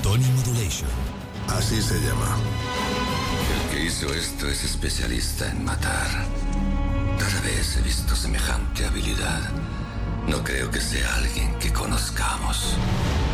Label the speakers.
Speaker 1: Tony Modulation.
Speaker 2: Así se llama.
Speaker 3: El que hizo esto es especialista en matar. Rara vez he visto semejante habilidad. No creo que sea alguien que conozcamos.